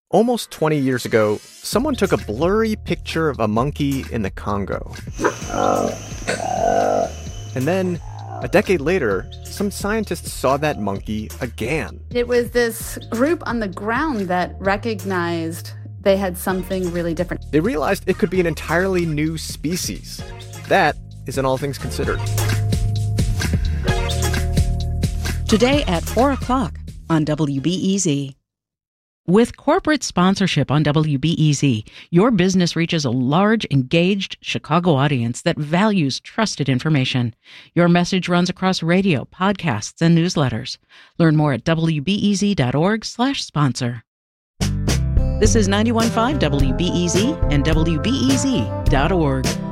Almost 20 years ago, someone took a blurry picture of a monkey in the Congo. And then, a decade later, some scientists saw that monkey again. It was this group on the ground that recognized they had something really different. They realized it could be an entirely new species. That is in All Things Considered. Today at 4 o'clock on WBEZ. With corporate sponsorship on WBEZ, your business reaches a large, engaged Chicago audience that values trusted information. Your message runs across radio, podcasts, and newsletters. Learn more at wbez.org/sponsor. This is 91.5 WBEZ and WBEZ.org.